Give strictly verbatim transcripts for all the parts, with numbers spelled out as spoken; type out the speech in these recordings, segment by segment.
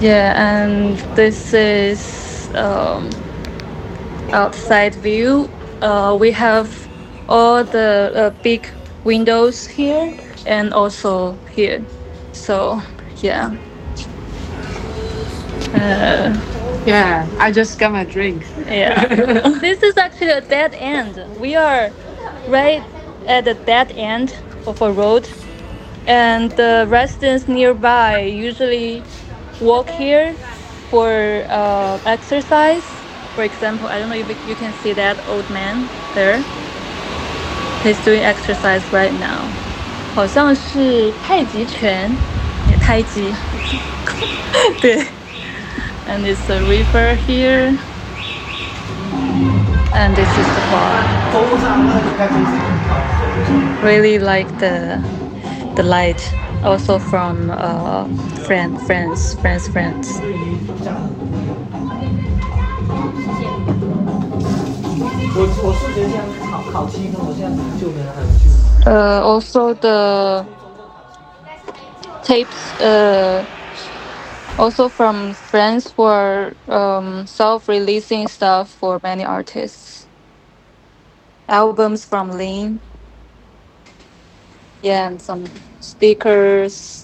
Yeah, and this is um, outside view. Uh, we have all the uh, big windows here and also here. So yeah, uh, Yeah, I just got my drink. yeah. This is actually a dead end. We are right at the dead end of a road, and the residents nearby usually walk here for uh, exercise. For example, I don't know if you can see that old man there. He's doing exercise right now. 好像是太极拳，也太极。对。And it's a river here. And this is the bar. Really like the the light. Also from uh friend friends friends friends. Uh, also the tapes. Uh, also from friends who are um, self-releasing stuff for many artists. Albums from Lean. Yeah, and some stickers.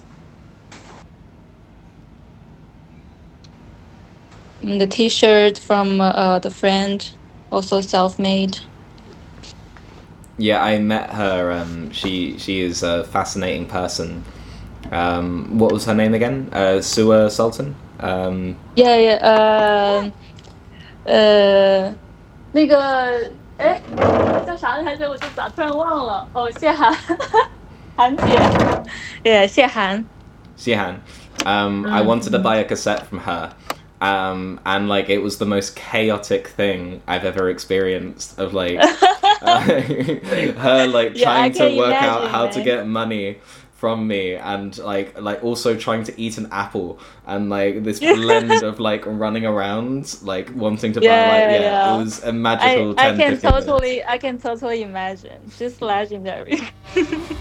And the T-shirt from uh, the friend, also self-made. Yeah, I met her. Um, she she is a fascinating person. Um, what was her name again? Uh, Sua Sultan. Um, Yeah, yeah. 呃呃，那个，哎，叫啥来着？我就咋突然忘了？哦，谢涵，涵姐。Yeah, 谢涵。 Xihan. Um, I wanted to buy a cassette from her. Um, and like it was the most chaotic thing I've ever experienced of like uh, her like Yeah, I trying to can work out imagine, how man. to get money from me and like like also trying to eat an apple and like this blend of like running around like wanting to buy Yeah, like yeah, yeah. it was a magical I I ten can fifteen minutes. totally I can totally imagine. Just legendary.